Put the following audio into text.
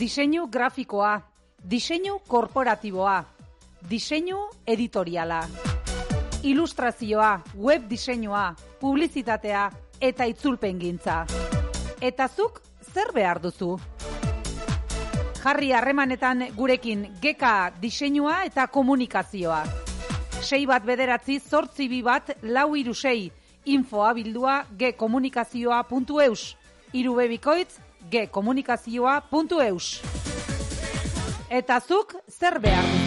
Diseinu grafikoa, diseinu korporatiboa, diseinu editoriala, ilustrazioa, web diseinua, publizitatea eta itzulpengintza. Eta zuk zer behar duzu? Jarri harremanetan gurekin GK diseinua eta komunikazioa. 61982 info abildua gkomunikazioa.eus, irubebikoitz gkomunikazioa.eus. Eta zuk zer behar duzu?